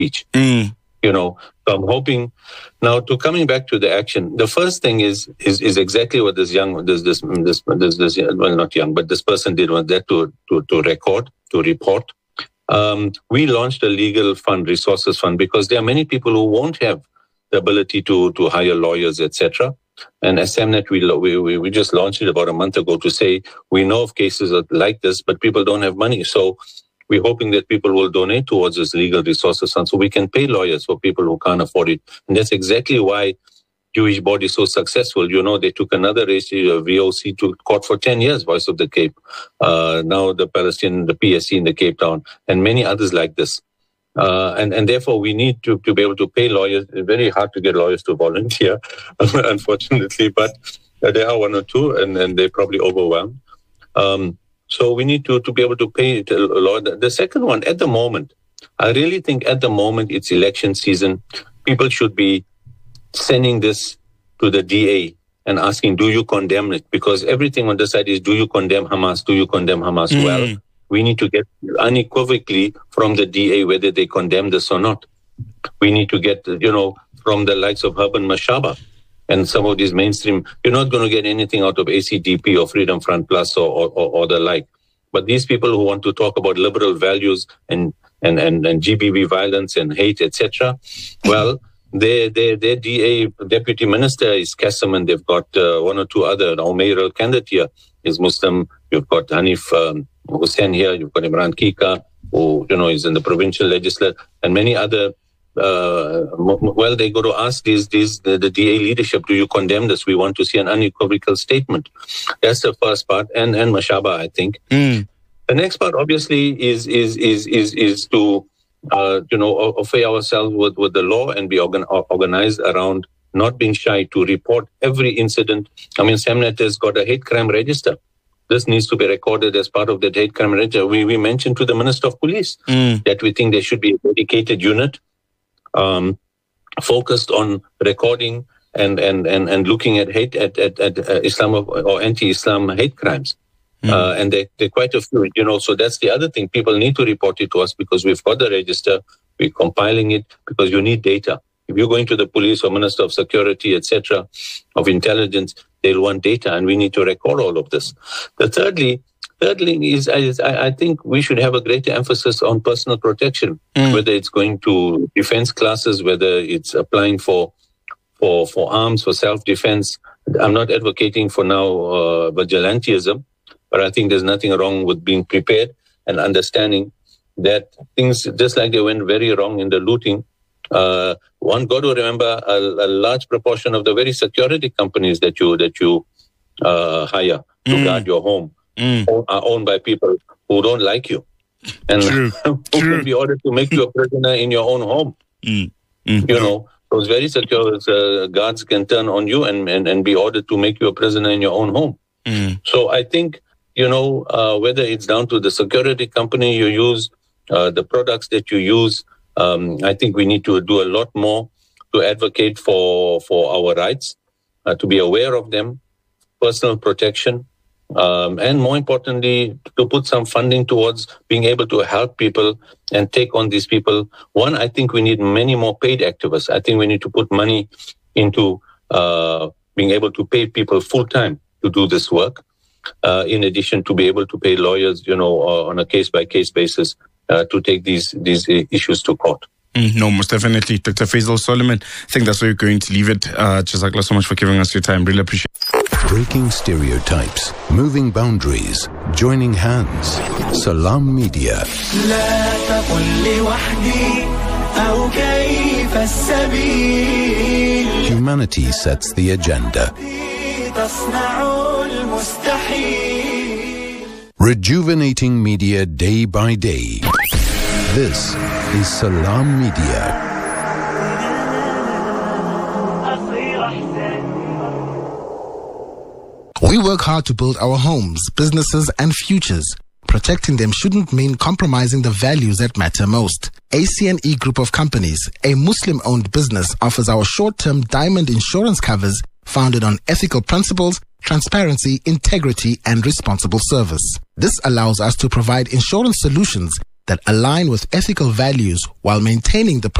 speech. So I'm hoping now to coming back to the action. The first thing is exactly what this person did was that to record, to report. We launched a legal fund, resources fund, because there are many people who won't have the ability to hire lawyers, etc. And as SAMNet, we just launched it about a month ago to say we know of cases like this, but people don't have money. So we're hoping that people will donate towards this legal resources fund so we can pay lawyers for people who can't afford it. And that's exactly why Jewish Board is so successful. They took another VOC to court for 10 years, Voice of the Cape. Now the Palestinian, the PSC in the Cape Town, and many others like this. And therefore, we need to be able to pay lawyers. It's very hard to get lawyers to volunteer, unfortunately, but there are one or two, and they're probably overwhelmed. So we need to be able to pay a lawyer. The second one, at the moment, I really think at the moment it's election season. People should be sending this to the DA and asking, do you condemn it? Because everything on the side is, do you condemn Hamas? Do you condemn Hamas? Well, we need to get unequivocally from the DA whether they condemn this or not. We need to get, from the likes of Herman Mashaba and some of these mainstream. You're not going to get anything out of ACDP or Freedom Front Plus or the like. But these people who want to talk about liberal values and GBV violence and hate, etc., well, their DA deputy minister is Qasim, and they've got one or two other. Umair al-Kandatia is Muslim. You've got Hanif Hussain here. You've got Imran Kika, who is in the provincial legislature, and many other. They go to ask the DA leadership, do you condemn this? We want to see an unequivocal statement. That's the first part, and Mashaba, I think. The next part, obviously, is to affay ourselves with the law and be organized around not being shy to report every incident. I mean, SAMNet has got a hate crime register. This needs to be recorded as part of that hate crime register. We mentioned to the Minister of Police that we think there should be a dedicated unit focused on recording and looking at hate at Islam or anti-Islam hate crimes. And they're quite a few, so that's the other thing. People need to report it to us because we've got the register, we're compiling it because you need data. If you're going to the police or Minister of Security, etc., of intelligence, they'll want data, and we need to record all of this. The thirdly is I think we should have a greater emphasis on personal protection, whether it's going to defense classes, whether it's applying for arms, for self-defense. I'm not advocating for now vigilantism, but I think there's nothing wrong with being prepared and understanding that things, just like they went very wrong in the looting, one got to remember a large proportion of the very security companies that you hire to guard your home are owned by people who don't like you and who can be ordered to make you a prisoner in your own home. Those very secure guards can turn on you and be ordered to make you a prisoner in your own home. So I think, whether it's down to the security company you use, the products that you use, I think we need to do a lot more to advocate for our rights, to be aware of them, personal protection, and more importantly, to put some funding towards being able to help people and take on these people. One, I think we need many more paid activists. I think we need to put money into being able to pay people full-time to do this work, in addition to be able to pay lawyers, on a case-by-case basis to take these issues to court. No, most definitely. Dr. Faisal Solomon, I think that's where you're going to leave it. Jazakallah so much for giving us your time. Really appreciate it. Breaking stereotypes, moving boundaries, joining hands. Salam Media. Humanity sets the agenda. Rejuvenating media day by day. This is Salam Media. We work hard to build our homes, businesses, and futures. Protecting them shouldn't mean compromising the values that matter most. ACNE Group of Companies, a Muslim-owned business, offers our short-term diamond insurance covers founded on ethical principles, transparency, integrity, and responsible service. This allows us to provide insurance solutions that align with ethical values while maintaining the